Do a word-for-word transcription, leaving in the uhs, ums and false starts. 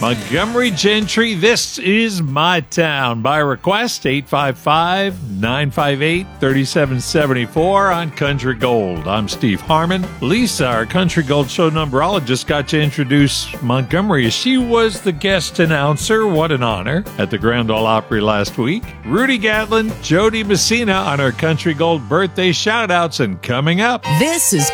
Montgomery Gentry, This Is My Town. By request, eight five five, nine five eight, three seven seven four on Country Gold. I'm Steve Harmon. Lisa, our Country Gold show numberologist, got to introduce Montgomery as she was the guest announcer. What an honor at the Grand Ole Opry last week. Rudy Gatlin, Jody Messina on our Country Gold birthday shout-outs, and coming up. This is